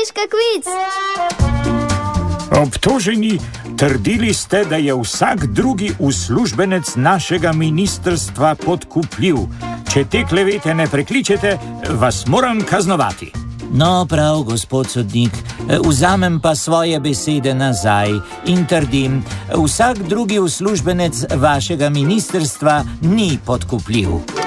Srečka Kvic. Obtoženi, trdili ste, da je vsak drugi uslužbenec našega ministrstva podkupljiv. Če te klevete ne prekličete, vas moram kaznovati. No, prav, gospod sodnik, vzamem pa svoje besede nazaj in trdim, vsak drugi uslužbenec vašega ministrstva ni podkupljiv.